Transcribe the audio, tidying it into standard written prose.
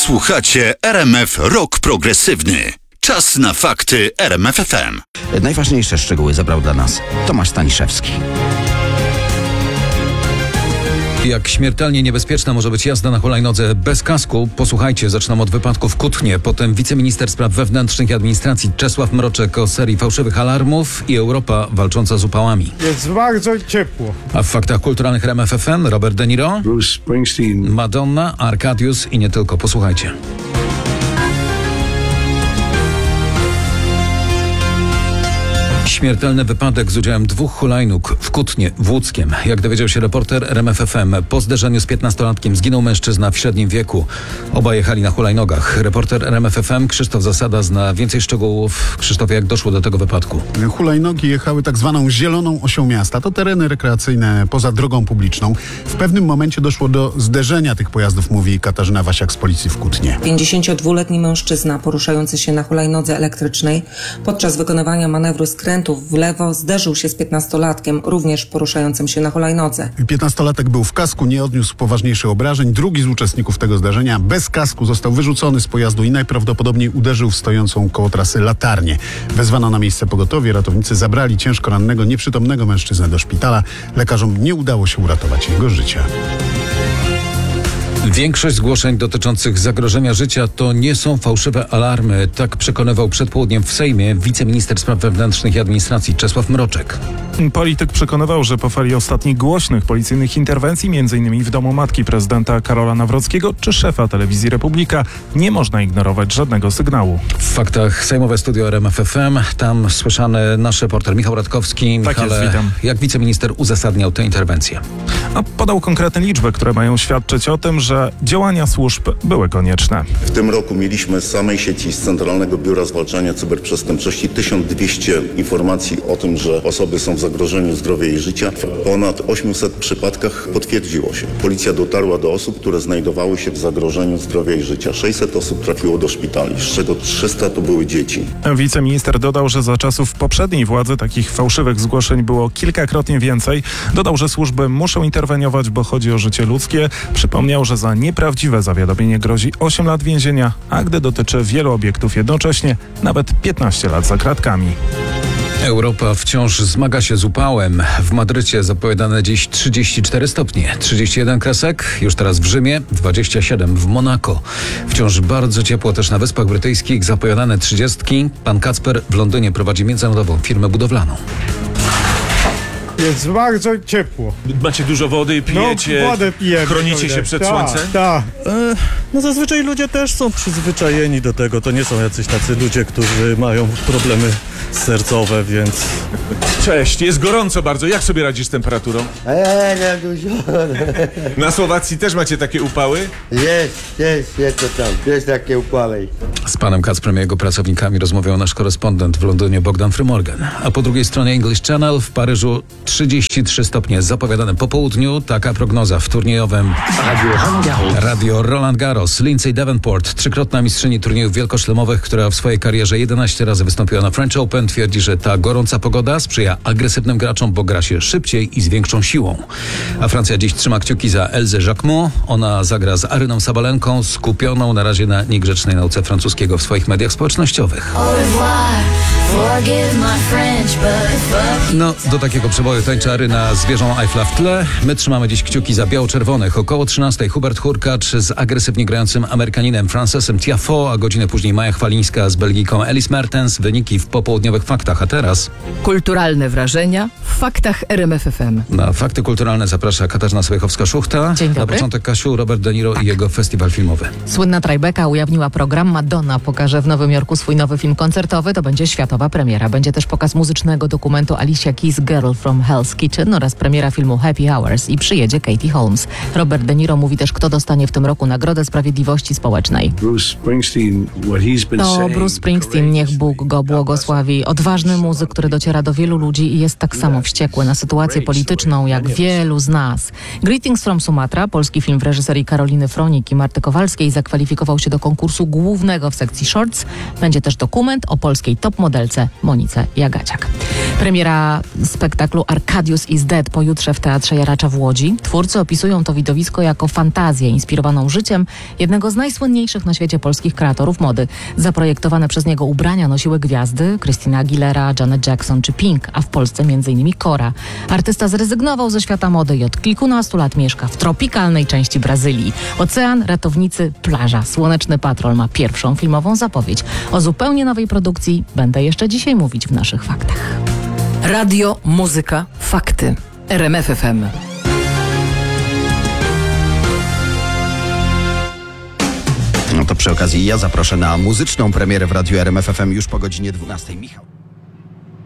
Słuchacie RMF Rock Progresywny. Czas na fakty RMF FM. Najważniejsze szczegóły zebrał dla nas Tomasz Staniszewski. Jak śmiertelnie niebezpieczna może być jazda na hulajnodze bez kasku? Posłuchajcie, zaczynam od wypadku w Kutnie. Potem wiceminister spraw wewnętrznych i administracji Czesław Mroczek o serii fałszywych alarmów i Europa walcząca z upałami. Jest bardzo ciepło. A w faktach kulturalnych RMF FM Robert De Niro, Bruce Springsteen, Madonna, Arkadiusz i nie tylko. Posłuchajcie. Śmiertelny wypadek z udziałem 2 hulajnóg w Kutnie w Łódzkiem. Jak dowiedział się reporter RMF FM, po zderzeniu z 15-latkiem zginął mężczyzna w średnim wieku. Obaj jechali na hulajnogach. Reporter RMF FM Krzysztof Zasada zna więcej szczegółów. Krzysztofie, jak doszło do tego wypadku? Hulajnogi jechały tak zwaną zieloną osią miasta. To tereny rekreacyjne poza drogą publiczną. W pewnym momencie doszło do zderzenia tych pojazdów, mówi Katarzyna Wasiak z policji w Kutnie. 52-letni mężczyzna poruszający się na hulajnodze elektrycznej podczas wykonywania manewru skrętu w lewo zderzył się z 15-latkiem, również poruszającym się na hulajnodze. 15-latek był w kasku, nie odniósł poważniejszych obrażeń. Drugi z uczestników tego zdarzenia bez kasku został wyrzucony z pojazdu i najprawdopodobniej uderzył w stojącą koło trasy latarnię. Wezwano na miejsce pogotowie, ratownicy zabrali ciężko rannego, nieprzytomnego mężczyznę do szpitala. Lekarzom nie udało się uratować jego życia. Większość zgłoszeń dotyczących zagrożenia życia to nie są fałszywe alarmy. Tak przekonywał przed południem w Sejmie wiceminister spraw wewnętrznych i administracji Czesław Mroczek. Polityk przekonywał, że po fali ostatnich głośnych policyjnych interwencji, m.in. w domu matki prezydenta Karola Nawrockiego czy szefa telewizji Republika, nie można ignorować żadnego sygnału. W faktach sejmowe studio RMF FM, tam słyszany nasz reporter Michał Radkowski. Tak jest, witam. Jak wiceminister uzasadniał tę interwencję? A podał konkretne liczby, które mają świadczyć o tym, że działania służb były konieczne. W tym roku mieliśmy z samej sieci, z Centralnego Biura Zwalczania Cyberprzestępczości 1200 informacji o tym, że osoby są w zagrożeniu zdrowia i życia. W ponad 800 przypadkach potwierdziło się. Policja dotarła do osób, które znajdowały się w zagrożeniu zdrowia i życia. 600 osób trafiło do szpitali, z czego 300 to były dzieci. Wiceminister dodał, że za czasów poprzedniej władzy takich fałszywych zgłoszeń było kilkakrotnie więcej. Dodał, że służby muszą interweniować, bo chodzi o życie ludzkie. Przypomniał, że za nieprawdziwe zawiadomienie grozi 8 lat więzienia, a gdy dotyczy wielu obiektów jednocześnie, nawet 15 lat za kratkami. Europa wciąż zmaga się z upałem. W Madrycie zapowiadane dziś 34 stopnie, 31 kresek, już teraz w Rzymie, 27 w Monako. Wciąż bardzo ciepło też na Wyspach Brytyjskich, zapowiadane 30. Pan Kacper w Londynie prowadzi międzynarodową firmę budowlaną. Jest bardzo ciepło. Macie dużo wody, pijecie, wodę pijemy. chronicie się przed słońcem? Tak. No zazwyczaj ludzie też są przyzwyczajeni do tego. To nie są jacyś tacy ludzie, którzy mają problemy sercowe, więc... Cześć, jest gorąco bardzo. Jak sobie radzisz z temperaturą? Na Słowacji też macie takie upały? Jest to tam. Jest takie upały. Z panem Kacprem i jego pracownikami rozmawiał nasz korespondent w Londynie Bogdan Frymorgan. A po drugiej stronie English Channel w Paryżu 33 stopnie. Zapowiadane po południu taka prognoza w turniejowym Radio Roland Garros. Lindsay Davenport, trzykrotna mistrzyni turniejów wielkoszlemowych, która w swojej karierze 11 razy wystąpiła na French Open, twierdzi, że ta gorąca pogoda sprzyja agresywnym graczom, bo gra się szybciej i z większą siłą. A Francja dziś trzyma kciuki za Elzę Jacquemot. Ona zagra z Aryną Sabalenką, skupioną na razie na niegrzecznej nauce francuskiego w swoich mediach społecznościowych. No, do takiego przeboju tańczy Aryna z wieżą Eiffla w tle. My trzymamy dziś kciuki za biało-czerwonych. Około 13 Hubert Hurkacz z agresywnie grającym Amerykaninem Francesem Tiafoe, a godzinę później Maja Chwalińska z Belgijką Elise Mertens. Wyniki w popołudniowych faktach, a teraz... Kulturalne wrażenia w faktach RMF FM. Na fakty kulturalne zaprasza Katarzyna Słejchowska-Szuchta. Dzień dobry. Na początek, Kasiu, Robert De Niro i jego festiwal filmowy. Słynna Tribeca ujawniła program. Madonna pokaże w Nowym Jorku swój nowy film koncertowy. To będzie światowa premiera. Będzie też pokaz muzycznego dokumentu Alicia Keys' Girl from Hell's Kitchen oraz premiera filmu Happy Hours i przyjedzie Katie Holmes. Robert De Niro mówi też, kto dostanie w tym roku Nagrodę Sprawiedliwości Społecznej. Bruce Springsteen, To Bruce Springsteen, niech Bóg go błogosławi. Odważny muzyk, który dociera do wielu ludzi i jest tak samo wściekły na sytuację polityczną jak wielu z nas. Greetings from Sumatra, polski film w reżyserii Karoliny Fronik i Marty Kowalskiej, zakwalifikował się do konkursu głównego w sekcji Shorts. Będzie też dokument o polskiej top modelce Monice Jagaciak. Premiera spektaklu Arcadius is Dead pojutrze w Teatrze Jaracza w Łodzi. Twórcy opisują to widowisko jako fantazję inspirowaną życiem jednego z najsłynniejszych na świecie polskich kreatorów mody. Zaprojektowane przez niego ubrania nosiły gwiazdy Christina Aguilera, Janet Jackson czy Pink, a w Polsce m.in. Cora. Artysta zrezygnował ze świata mody i od kilkunastu lat mieszka w tropikalnej części Brazylii. Ocean, ratownicy, plaża. Słoneczny Patrol ma pierwszą filmową zapowiedź. O zupełnie nowej produkcji będę jeszcze dzisiaj mówić w naszych faktach. Radio, muzyka, fakty. RMF FM. No to przy okazji ja zaproszę na muzyczną premierę w Radiu RMF FM już po godzinie 12. Michał.